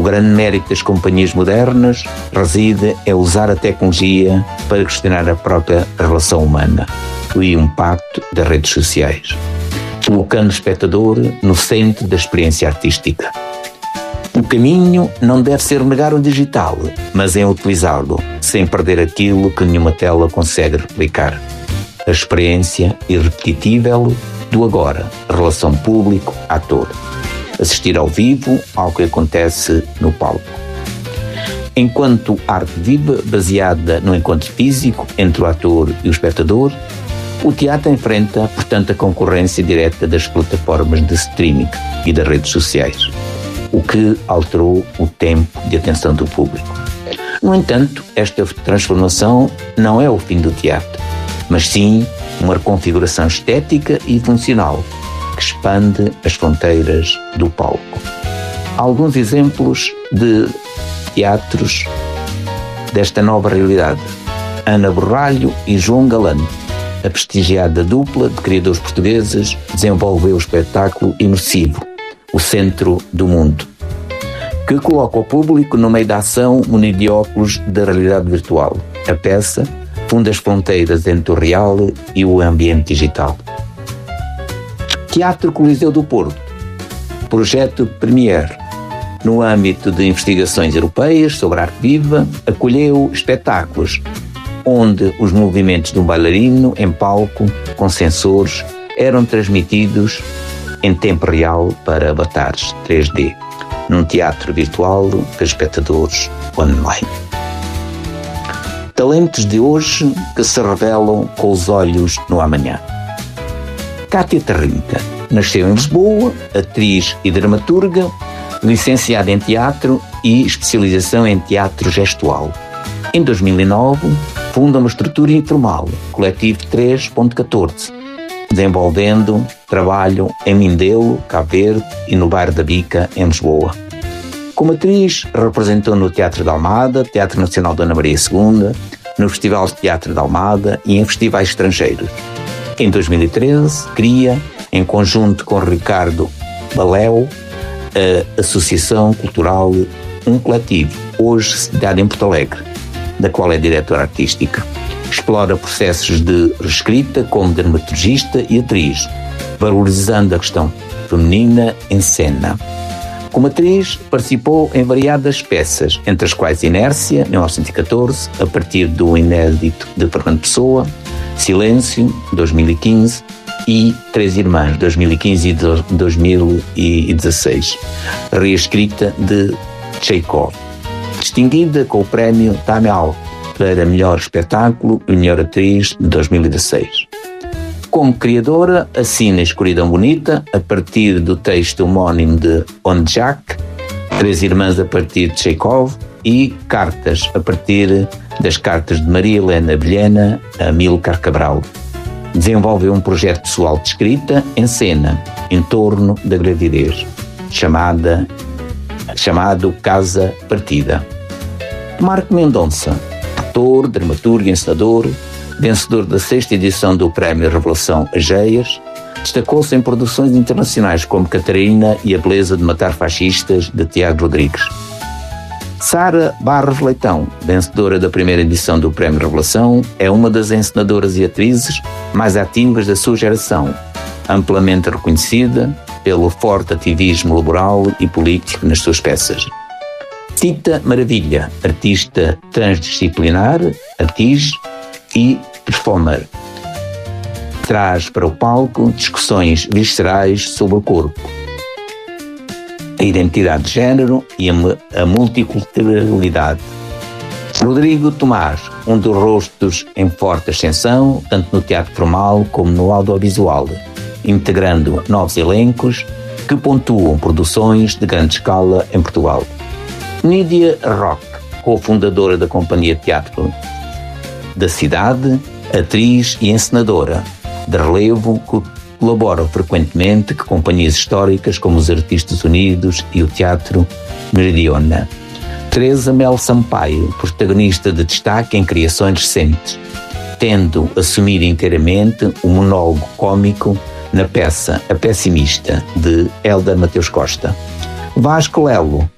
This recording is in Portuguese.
O grande mérito das companhias modernas reside em usar a tecnologia para questionar a própria relação humana e o impacto das redes sociais, colocando o espectador no centro da experiência artística. O caminho não deve ser negar o digital, mas em utilizá-lo, sem perder aquilo que nenhuma tela consegue replicar. A experiência irrepetível do agora, a relação público-ator. Assistir ao vivo ao que acontece no palco. Enquanto arte viva, baseada no encontro físico entre o ator e o espectador, o teatro enfrenta, portanto, a concorrência direta das plataformas de streaming e das redes sociais, o que alterou o tempo de atenção do público. No entanto, esta transformação não é o fim do teatro, mas sim uma reconfiguração estética e funcional que expande as fronteiras do palco. Há alguns exemplos de teatros desta nova realidade. Ana Borralho e João Galante, a prestigiada dupla de criadores portugueses, desenvolveu o espetáculo imersivo, O Centro do Mundo, que coloca o público no meio da ação munido de óculos da realidade virtual. A peça funda as fronteiras entre o real e o ambiente digital. Teatro Coliseu do Porto, projeto Premiere, no âmbito de investigações europeias sobre arte viva, acolheu espetáculos onde os movimentos de um bailarino em palco com sensores eram transmitidos em tempo real para avatares 3D, num teatro virtual para espectadores online. Talentos de hoje que se revelam com os olhos no amanhã. Cátia Terrinca nasceu em Lisboa, atriz e dramaturga, licenciada em teatro e especialização em teatro gestual. Em 2009, funda uma estrutura informal, Coletivo 3.14, desenvolvendo trabalho em Mindelo, Cabo Verde e no Bairro da Bica, em Lisboa. Como atriz, representou no Teatro da Almada, Teatro Nacional Dona Maria II, no Festival de Teatro da Almada e em festivais estrangeiros. Em 2013, cria, em conjunto com Ricardo Baléu, a Associação Cultural Um Coletivo, hoje sediada em Porto Alegre, da qual é diretora artística. Explora processos de reescrita como dramaturgista e atriz, valorizando a questão feminina em cena. Como atriz, participou em variadas peças, entre as quais Inércia, 1914, a partir do inédito de Fernando Pessoa, Silêncio, 2015, e Três Irmãs, 2015 e 2016, reescrita de Chekhov, distinguida com o prémio Time Out para melhor espetáculo e melhor atriz de 2016. Como criadora, assina Escuridão Bonita, a partir do texto homónimo de Ondjak, Três Irmãs a partir de Chekhov e Cartas, a partir das cartas de Maria Helena Vilhena a Amílcar Cabral. Desenvolveu um projeto pessoal de escrita em cena, em torno da gravidez, chamado Casa Partida. Marco Mendonça, ator, dramaturgo e encenador, vencedor da 6ª edição do Prémio Revelação Ageias, destacou-se em produções internacionais como Catarina e a Beleza de Matar Fascistas, de Tiago Rodrigues. Sara Barros Leitão, vencedora da 1ª edição do Prémio Revelação, é uma das encenadoras e atrizes mais ativas da sua geração, amplamente reconhecida pelo forte ativismo laboral e político nas suas peças. Tita Maravilha, artista transdisciplinar, atriz e performer, traz para o palco discussões viscerais sobre o corpo, a identidade de género e a multiculturalidade. Rodrigo Tomás, um dos rostos em forte ascensão, tanto no teatro formal como no audiovisual, integrando novos elencos que pontuam produções de grande escala em Portugal. Nídia Roque, cofundadora da Companhia de Teatro da Cidade, atriz e encenadora de relevo, que colabora frequentemente com companhias históricas como os Artistas Unidos e o Teatro Meridiona. Teresa Mel Sampaio, protagonista de destaque em criações recentes, tendo assumido inteiramente o monólogo cômico na peça A Pessimista, de Hélder Mateus Costa. Vasco Lelo,